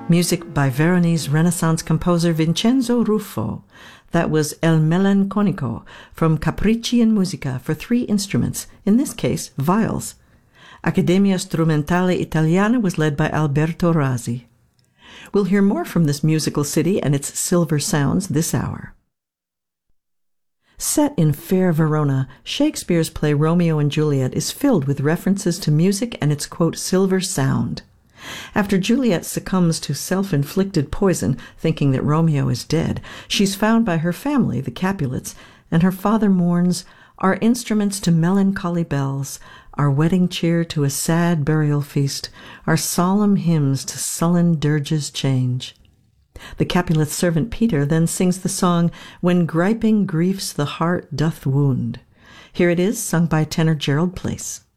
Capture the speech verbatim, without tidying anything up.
Music by Veronese Renaissance composer Vincenzo Ruffo. That was El Melanconico from Capricci in Musica for three instruments, in this case, viols. Accademia Strumentale Italiana was led by Alberto Rasi. We'll hear more from this musical city and its silver sounds this hour. Set in fair Verona, Shakespeare's play Romeo and Juliet is filled with references to music and its, quote, silver sound. After Juliet succumbs to self-inflicted poison, thinking that Romeo is dead, she's found by her family, the Capulets, and her father mourns, "Our instruments to melancholy bells, our wedding cheer to a sad burial feast, our solemn hymns to sullen dirges change." The Capulet's servant Peter then sings the song, "When griping griefs the heart doth wound." Here it is, sung by tenor Gerald Place.